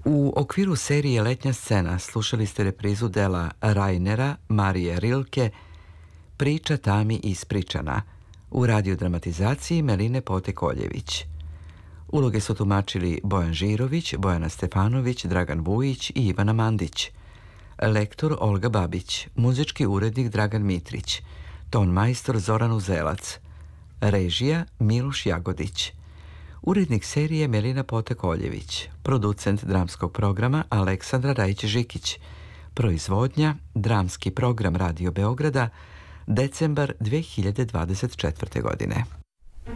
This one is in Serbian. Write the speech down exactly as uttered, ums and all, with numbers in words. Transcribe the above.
U okviru serije Letnja scena slušali ste reprizu dela Rainera Marije Rilke Priča Tami ispričana u radiodramatizaciji Meline Potekoljević. Uloge su tumačili Bojan Žirović, Bojana Stefanović, Dragan Vujić i Ivana Mandić. Lektor Olga Babić, muzički urednik Dragan Mitrić, ton majstor Zoran Uzelac, režija Miloš Jagodić. Urednik serije Melina Potekoljević, producent dramskog programa Aleksandra Rajić-Žikić, proizvodnja Dramski program Radio Beograda, decembar dve hiljade dvadeset četvrte. godine.